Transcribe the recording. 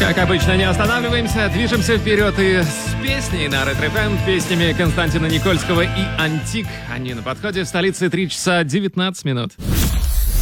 Как обычно, не останавливаемся, движемся вперед и с песней на Ретро FM, песнями Константина Никольского и Антик. Они на подходе, в столице 3 часа 19 минут.